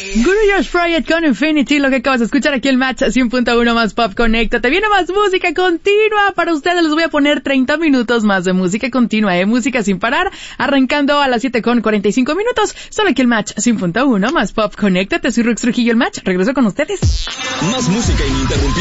Guru Josh Fryett con Infinity, lo que acabas de escuchar aquí el Match 100.1 más Pop Connecta. Te viene más música continua para ustedes. Les voy a poner 30 minutos más de música continua, música sin parar, arrancando a las 7:45 minutos. Solo aquí el Match 100.1 más Pop Connecta. Te soy Rox Trujillo, el Match. Regreso con ustedes. Más música ininterrumpida.